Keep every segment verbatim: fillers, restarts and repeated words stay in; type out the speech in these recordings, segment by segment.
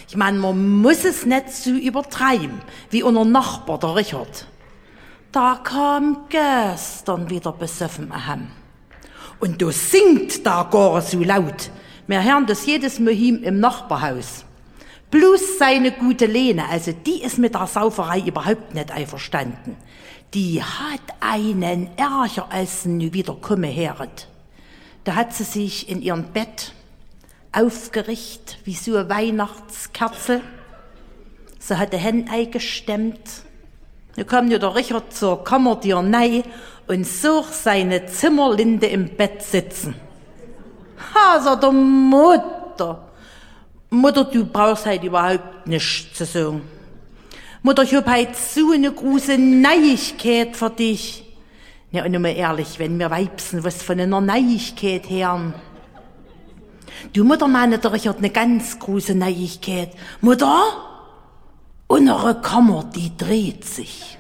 Ich meine, man muss es nicht so übertreiben, wie unser Nachbar, der Richard. Da kam gestern wieder besoffen heim. Und du singt da gar so laut. Wir hören das jedes Mal ihm im Nachbarhaus. Bloß seine gute Lene, also die ist mit der Sauferei überhaupt nicht einverstanden. Die hat einen Ärger, als sie nu wieder kommen heret. Da hat sie sich in ihrem Bett aufgerichtet, wie so eine Weihnachtskerze. Sie hat die Hände eingestemmt. Da kam nur der Richard zur Kammertür rein und sah seine Zimmerlinde im Bett sitzen. Ha, sagt der Mutter. Mutter, du brauchst halt überhaupt nichts zu sagen. Mutter, ich hab halt so eine große Neuigkeit für dich. Ja, und nur mal ehrlich, wenn wir Weibsen was von einer Neuigkeit hören. Du, Mutter, meine, der Richard eine ganz große Neuigkeit. Mutter, unsere Kammer, die dreht sich.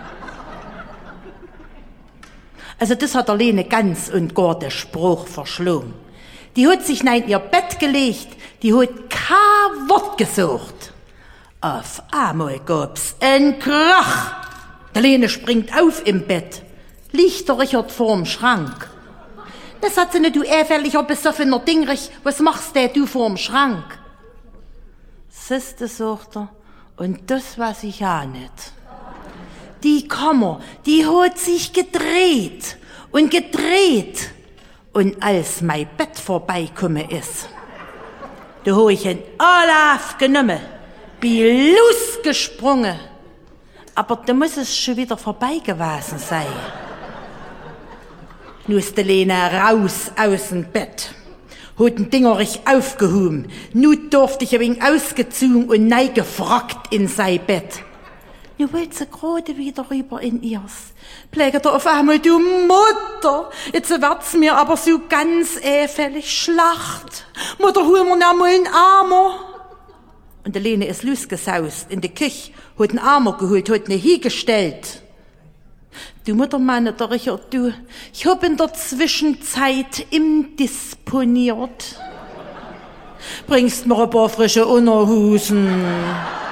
Also das hat der Lene ganz und gar den Spruch verschlungen. Die hat sich in ihr Bett gelegt, die hat kein Wort gesucht. Auf einmal gab's einen Krach. Der Lene springt auf im Bett, liegt der Richard vorm Schrank. Das hat sie nicht, du äferlicher, besoffener Dingrich, was machst denn du vorm Schrank? Siehste, sagt er, und das weiß ich auch nicht. Die Kammer, die hat sich gedreht und gedreht. Und als mein Bett vorbeigekommen ist, da hab ich einen Olaf genommen, bin losgesprungen. Aber da muss es schon wieder vorbei gewesen sein. Nun ist die Lene raus aus dem Bett, hat den Dingerich aufgehoben. Nun durfte ich ein wenig ausgezogen und neu gefragt in sein Bett. Nun wollte sie gerade wieder rüber in ihrs. Pflegt er auf einmal, du Mutter, jetzt wird's mir aber so ganz äfällig Schlacht. Mutter, hol mir noch mal einen Armer. Und die Lene ist losgesaust in die Küche, hat einen Armer geholt, hat ihn hingestellt. Du Mutter, meine, der Richard, du, ich hab in der Zwischenzeit indisponiert. Bringst mir ein paar frische Unterhosen.